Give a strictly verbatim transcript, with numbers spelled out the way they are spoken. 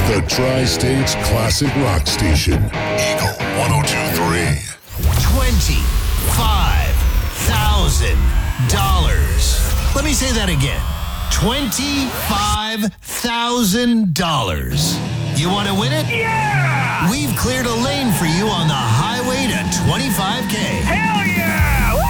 The Tri-States Classic Rock Station. Eagle one oh two point three. twenty-five thousand dollars. Let me say that again. twenty-five thousand dollars. You want to win it? Yeah! We've cleared a lane for you on the highway to twenty-five K. Hell